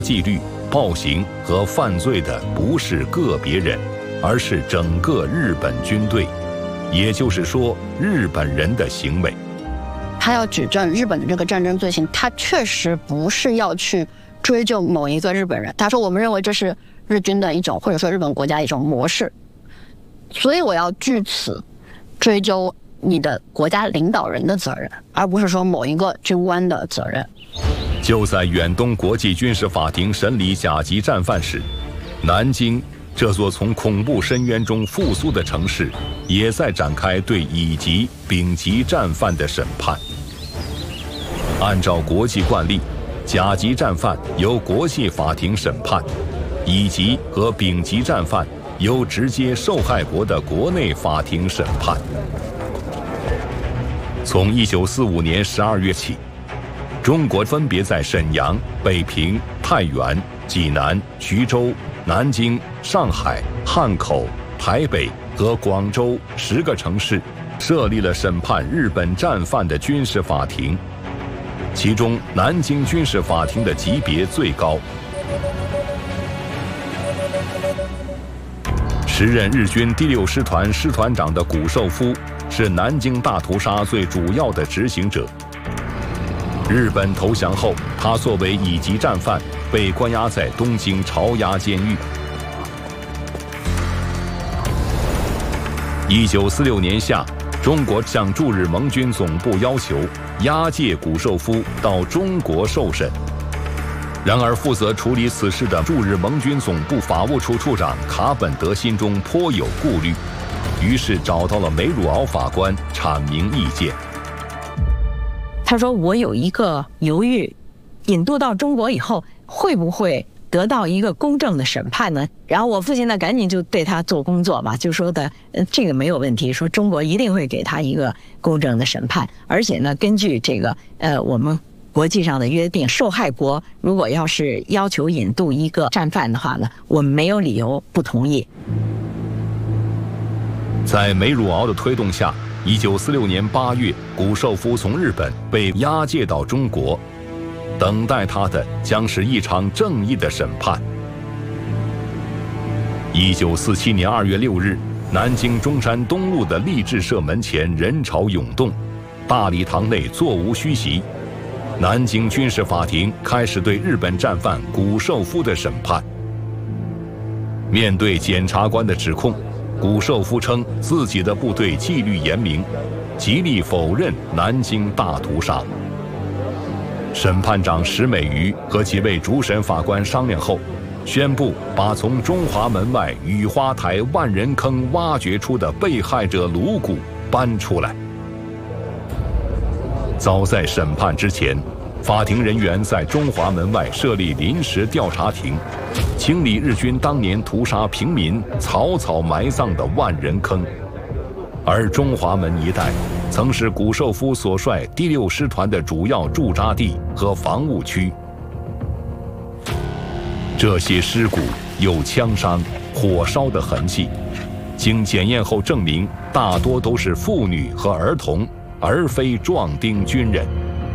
纪律、暴行和犯罪的不是个别人，而是整个日本军队，也就是说，日本人的行为。 他要指证日本的这个战争罪行，他确实不是要去追究某一个日本人。他说，我们认为这是日军的一种，或者说日本国家的一种模式，所以我要据此追究你的国家领导人的责任，而不是说某一个军官的责任。 就在远东国际军事法庭审理甲级战犯时，南京这座从恐怖深渊中复苏的城市，也在展开对乙级、丙级战犯的审判。按照国际惯例，甲级战犯由国际法庭审判，乙级和丙级战犯由直接受害国的国内法庭审判。从1945年12月起，中国分别在沈阳、北平、太原、济南、徐州、南京、上海、汉口、台北和广州10个城市设立了审判日本战犯的军事法庭，其中南京军事法庭的级别最高。时任日军第6师团师团长的谷寿夫是南京大屠杀最主要的执行者。日本投降后，他作为乙级战犯被关押在东京朝押监狱。1946年夏，中国向驻日盟军总部要求押解谷寿夫到中国受审。然而，负责处理此事的驻日盟军总部法务处处长卡本德心中颇有顾虑，于是找到了梅汝敖法官阐明意见。 他说：“我有一个犹豫，引渡到中国以后，会不会得到一个公正的审判呢？”然后我父亲呢，赶紧就对他做工作嘛，就说的，这个没有问题，说中国一定会给他一个公正的审判，而且呢，根据这个我们国际上的约定，受害国如果要是要求引渡一个战犯的话呢，我们没有理由不同意。 在梅汝敖的推动下，1946年8月，谷寿夫从日本被押解到中国，等待他的将是一场正义的审判。1947年2月6日，南京中山东路的励志社门前人潮涌动，大礼堂内座无虚席。南京军事法庭开始对日本战犯谷寿夫的审判。面对检察官的指控，谷寿夫称自己的部队纪律严明，极力否认南京大屠杀。审判长石美瑜和几位主审法官商量后，宣布把从中华门外雨花台万人坑挖掘出的被害者颅骨搬出来。早在审判之前，法庭人员在中华门外设立临时调查庭，清理日军当年屠杀平民、草草埋葬的万人坑。而中华门一带曾是谷寿夫所率第6师团的主要驻扎地和防务区。这些尸骨有枪伤、火烧的痕迹，经检验后证明，大多都是妇女和儿童，而非壮丁军人。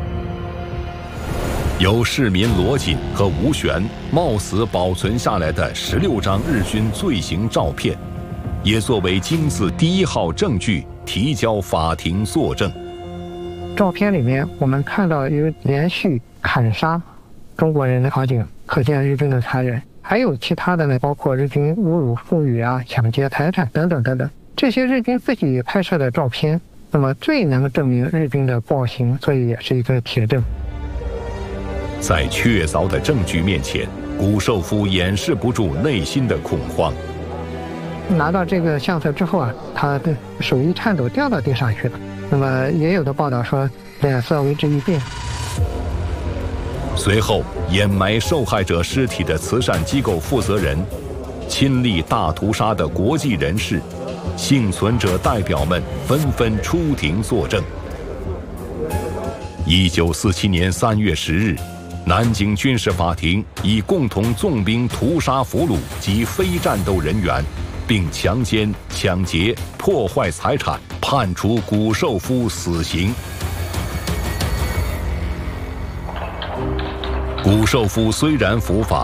由市民罗锦和吴璇冒死保存下来的16张日军罪行照片，也作为金字第1号证据提交法庭作证。 照片里面我们看到有连续砍杀中国人的场景，可见日军的残忍。还有其他的呢，包括日军侮辱妇女啊、抢劫财产等等等等。这些日军自己拍摄的照片，那么最能证明日军的暴行，所以也是一个铁证。 在确凿的证据面前，谷寿夫掩饰不住内心的恐慌。 拿到这个相册之后啊，他的手一颤抖，掉到地上去了。那么也有的报道说，脸色为之一变。 随后，掩埋受害者尸体的慈善机构负责人、亲历大屠杀的国际人士、幸存者代表们纷纷出庭作证。1947年3月10日，南京军事法庭以共同纵兵屠杀俘虏及非战斗人员，并强奸、抢劫、破坏财产，判处谷寿夫死刑。谷寿夫虽然伏法，